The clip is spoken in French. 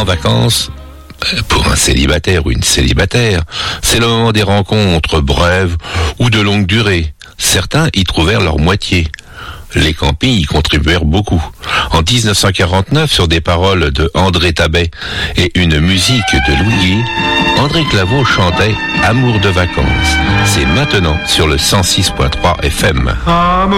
en vacances, pour un célibataire ou une célibataire, c'est le moment des rencontres brèves ou de longue durée. Certains y trouvèrent leur moitié. Les campings y contribuèrent beaucoup. En 1949, sur des paroles de André Tabet et une musique de Louis Guy, André Claveau chantait « Amour de vacances ». C'est maintenant sur le 106.3 FM.